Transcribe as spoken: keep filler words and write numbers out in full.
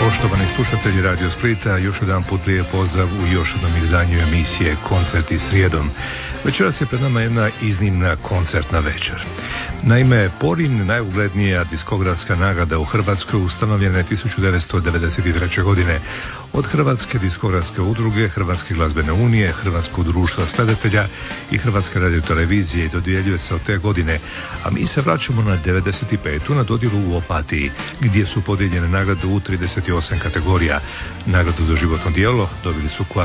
Poštovani slušatelji Radio Splita, još jedan put lijep pozdrav u još jednom izdanju emisije Koncerti srijedom. Večeras je pred nama jedna iznimna koncertna večer. Naime, Porin, najuglednija diskografska nagrada u Hrvatskoj, ustanovljena je tisuću devetsto devedeset treće. godine od Hrvatske diskografske udruge, Hrvatske glazbene unije, Hrvatskog društva skladatelja i Hrvatske radiotelevizije i dodjeljuje se od te godine, a mi se vraćamo na devedeset petu. na dodjelu u Opatiji, gdje su podijeljene nagrade u trideset osam kategorija. Nagradu za životno djelo dobili su